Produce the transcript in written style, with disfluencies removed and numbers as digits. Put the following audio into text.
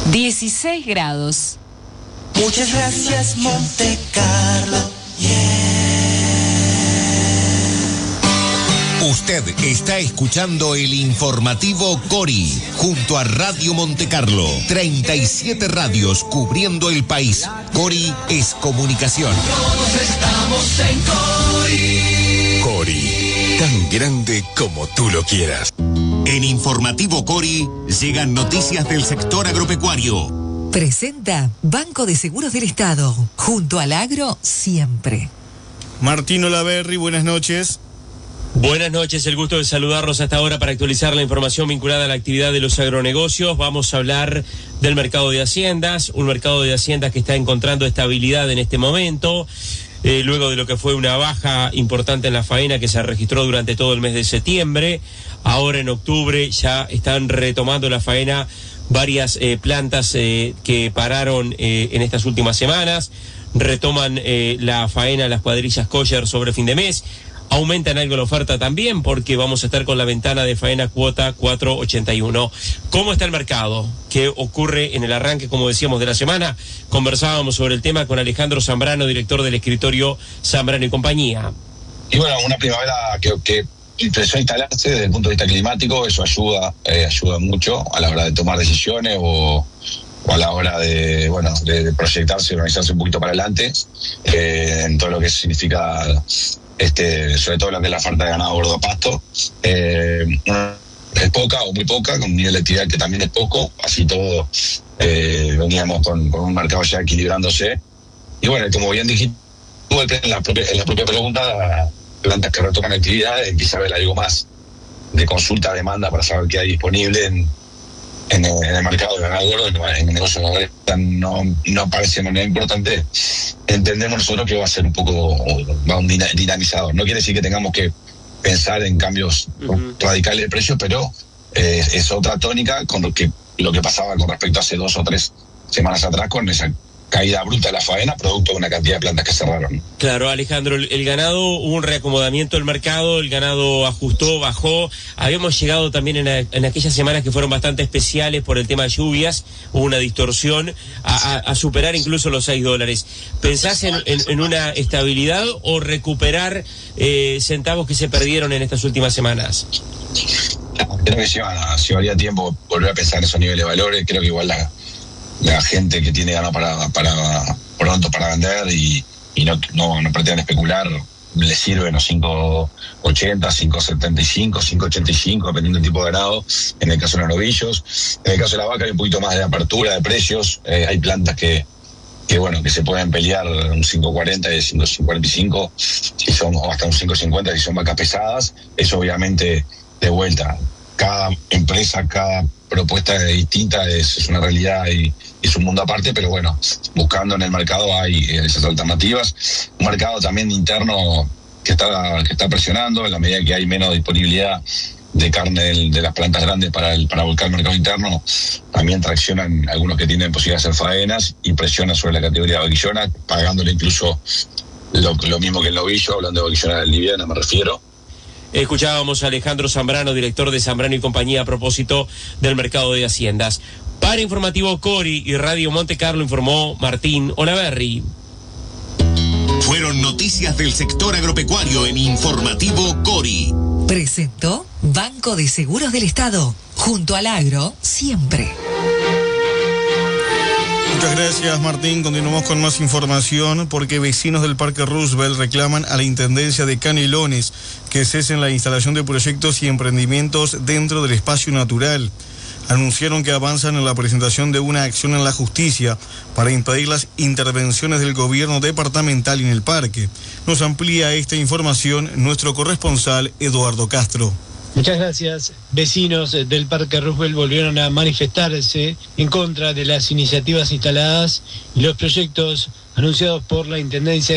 16 grados. Muchas gracias, Monte Carlo. Usted está escuchando el informativo Cori, junto a Radio Monte Carlo. 37 radios cubriendo el país. Cori es comunicación. Todos estamos en Cori. Cori, tan grande como tú lo quieras. En informativo Cori llegan noticias del sector agropecuario. Presenta Banco de Seguros del Estado, junto al agro siempre. Martín Olaverri, buenas noches. Buenas noches, el gusto de saludarlos hasta ahora para actualizar la información vinculada a la actividad de los agronegocios. Vamos a hablar del mercado de haciendas, un mercado de haciendas que está encontrando estabilidad en este momento, luego de lo que fue una baja importante en la faena que se registró durante todo el mes de septiembre. Ahora en octubre ya están retomando la faena varias plantas que pararon en estas últimas semanas. Retoman la faena las cuadrillas kosher sobre fin de mes. Aumentan algo la oferta también porque vamos a estar con la ventana de faena cuota 481. ¿Cómo está el mercado? ¿Qué ocurre en el arranque, como decíamos, de la semana? Conversábamos sobre el tema con Alejandro Zambrano, director del escritorio Zambrano y compañía. Y bueno, una primavera que empezó a instalarse desde el punto de vista climático, eso ayuda mucho a la hora de tomar decisiones o a la hora de proyectarse y organizarse un poquito para adelante en todo lo que significa sobre todo lo que es la falta de ganado gordo a pasto. Es poca o muy poca, con un nivel de actividad que también es poco, así todo veníamos con un mercado ya equilibrándose. Y bueno, como bien dijiste en la propia pregunta, plantas que retoman actividad, empieza a haber algo más de consulta, demanda para saber qué hay disponible en el mercado de ganado gordo. En el negocio no parece de manera importante. Entendemos nosotros que va a ser un dinamizador. No quiere decir que tengamos que pensar en cambios radicales de precios, pero es otra tónica con lo que pasaba con respecto a hace 2 o 3 semanas atrás, con esa caída bruta de la faena, producto de una cantidad de plantas que cerraron. Claro, Alejandro, el ganado, hubo un reacomodamiento del mercado, el ganado ajustó, bajó. Habíamos llegado también en aquellas semanas que fueron bastante especiales por el tema de lluvias, hubo una distorsión a superar incluso los $6. ¿Pensás en una estabilidad o recuperar centavos que se perdieron en estas últimas semanas? Creo que llevaría tiempo volver a pensar en esos niveles de valores. Creo que igual la gente que tiene ganado pronto para vender y no pretenden especular, le sirven los 5.80, 5.75, 5.85, dependiendo del tipo de ganado, en el caso de los novillos. En el caso de la vaca hay un poquito más de apertura de precios. Hay plantas que se pueden pelear un 5.40 y 5.45 o hasta un 5.50 si son vacas pesadas. Eso obviamente, de vuelta, cada empresa, cada propuesta es distinta, es una realidad y es un mundo aparte, pero bueno, buscando en el mercado hay esas alternativas. Un mercado también interno que está presionando, en la medida que hay menos disponibilidad de carne de las plantas grandes para volcar el mercado interno, también traccionan algunos que tienen posibilidad de hacer faenas y presionan sobre la categoría de vaquillona, pagándole incluso lo mismo que el novillo, hablando de vaquillona liviana me refiero. Escuchábamos a Alejandro Zambrano, director de Zambrano y compañía, a propósito del mercado de haciendas. Para Informativo Cori y Radio Monte Carlo informó Martín Olaverri. Fueron noticias del sector agropecuario en informativo Cori. Presentó Banco de Seguros del Estado, junto al agro siempre. Muchas gracias, Martín. Continuamos con más información porque vecinos del Parque Roosevelt reclaman a la Intendencia de Canelones que cesen la instalación de proyectos y emprendimientos dentro del espacio natural. Anunciaron que avanzan en la presentación de una acción en la justicia para impedir las intervenciones del gobierno departamental en el parque. Nos amplía esta información nuestro corresponsal Eduardo Castro. Muchas gracias. Vecinos del Parque Roosevelt volvieron a manifestarse en contra de las iniciativas instaladas y los proyectos anunciados por la Intendencia